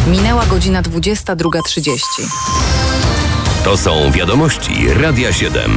Minęła godzina 22:30. To są wiadomości Radia 7.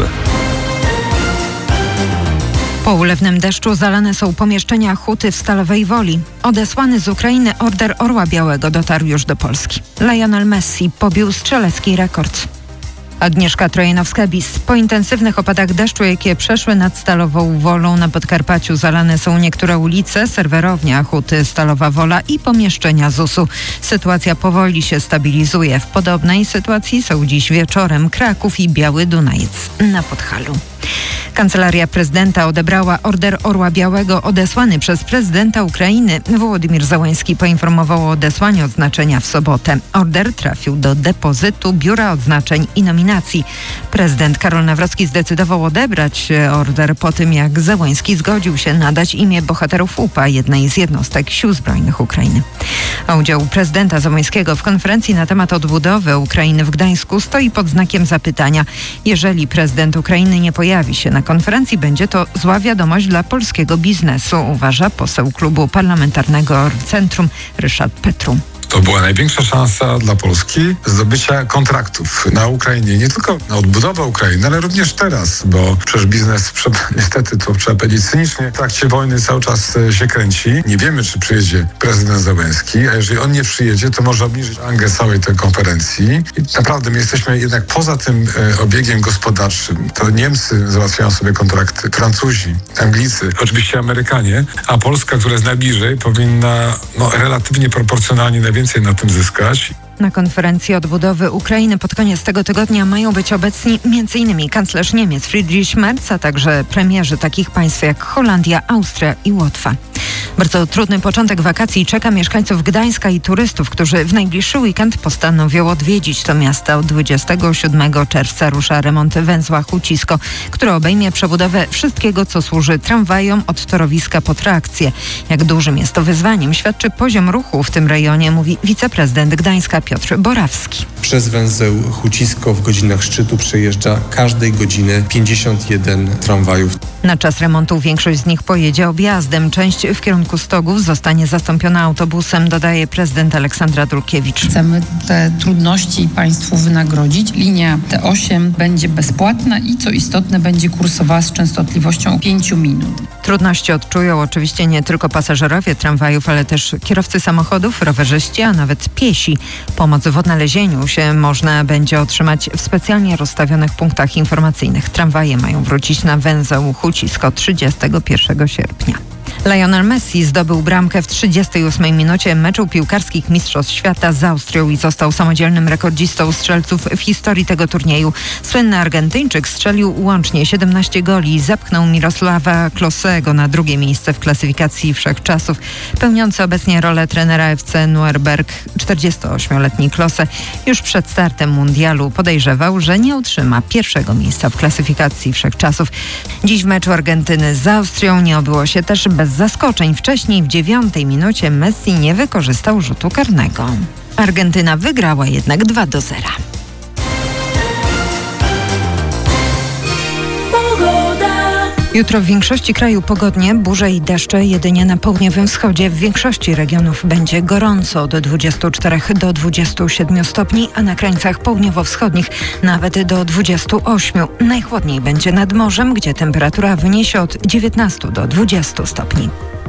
Po ulewnym deszczu zalane są pomieszczenia huty w Stalowej Woli. Odesłany z Ukrainy order Orła Białego dotarł już do Polski. Lionel Messi pobił strzelecki rekord. Agnieszka Trojanowska-Bis. Po intensywnych opadach deszczu, jakie przeszły nad Stalową Wolą na Podkarpaciu, zalane są niektóre ulice, serwerownia huty Stalowa Wola i pomieszczenia ZUS-u. Sytuacja powoli się stabilizuje. W podobnej sytuacji są dziś wieczorem Kraków i Biały Dunajec na Podhalu. Kancelaria prezydenta odebrała order Orła Białego odesłany przez prezydenta Ukrainy. Wołodymyr Zełenski poinformował o odesłaniu odznaczenia w sobotę. Order trafił do depozytu Biura Odznaczeń i Nominacji. Prezydent Karol Nawrocki zdecydował odebrać order po tym, jak Zełenski zgodził się nadać imię bohaterów UPA, jednej z jednostek Sił Zbrojnych Ukrainy. A udział prezydenta Zełenskiego w konferencji na temat odbudowy Ukrainy w Gdańsku stoi pod znakiem zapytania. Jeżeli prezydent Ukrainy nie pojawi się na konferencji, będzie to zła wiadomość dla polskiego biznesu, uważa poseł klubu parlamentarnego Centrum Ryszard Petru. To była największa szansa dla Polski zdobycia kontraktów na Ukrainie. Nie tylko na odbudowę Ukrainy, ale również teraz, bo przecież biznes, niestety to trzeba powiedzieć cynicznie, w trakcie wojny cały czas się kręci. Nie wiemy, czy przyjedzie prezydent Zełenski, a jeżeli on nie przyjedzie, to może obniżyć rangę całej tej konferencji. I naprawdę my jesteśmy jednak poza tym obiegiem gospodarczym. To Niemcy załatwiają sobie kontrakty, Francuzi, Anglicy, oczywiście Amerykanie, a Polska, która jest najbliżej, powinna relatywnie proporcjonalnie najwięcej na tym zyskać. Na konferencji odbudowy Ukrainy pod koniec tego tygodnia mają być obecni m.in. kanclerz Niemiec Friedrich Merz, a także premierzy takich państw jak Holandia, Austria i Łotwa. Bardzo trudny początek wakacji czeka mieszkańców Gdańska i turystów, którzy w najbliższy weekend postanowią odwiedzić to miasto. Od 27 czerwca rusza remont węzła Hucisko, który obejmie przebudowę wszystkiego, co służy tramwajom od torowiska po trakcję. Jak dużym jest to wyzwaniem, świadczy poziom ruchu w tym rejonie, mówi wiceprezydent Gdańska Piotr Borawski. Przez węzeł Hucisko w godzinach szczytu przejeżdża każdej godziny 51 tramwajów. Na czas remontu większość z nich pojedzie objazdem. Część w kierunku Stogów zostanie zastąpiona autobusem, dodaje prezydent Aleksandra Dulkiewicz. Chcemy te trudności państwu wynagrodzić. Linia T8 będzie bezpłatna i co istotne będzie kursowała z częstotliwością 5 minut. Trudności odczują oczywiście nie tylko pasażerowie tramwajów, ale też kierowcy samochodów, rowerzyści, a nawet piesi. Pomoc w odnalezieniu się można będzie otrzymać w specjalnie rozstawionych punktach informacyjnych. Tramwaje mają wrócić na węzeł Hucisko 31 sierpnia. Lionel Messi zdobył bramkę w 38 minucie meczu piłkarskich Mistrzostw Świata z Austrią i został samodzielnym rekordzistą strzelców w historii tego turnieju. Słynny Argentyńczyk strzelił łącznie 17 goli i zepchnął Mirosława Klosego na drugie miejsce w klasyfikacji wszechczasów. Pełniący obecnie rolę trenera FC Nürnberg 48-letni Klose już przed startem mundialu podejrzewał, że nie utrzyma pierwszego miejsca w klasyfikacji wszechczasów. Dziś w meczu Argentyny z Austrią nie obyło się też bez zaskoczeń. Wcześniej w 9 minucie Messi nie wykorzystał rzutu karnego. Argentyna wygrała jednak 2-0. Jutro w większości kraju pogodnie, burze i deszcze, jedynie na południowym wschodzie. W większości regionów będzie gorąco, od 24 do 27 stopni, a na krańcach południowo-wschodnich nawet do 28. Najchłodniej będzie nad morzem, gdzie temperatura wyniesie od 19 do 20 stopni.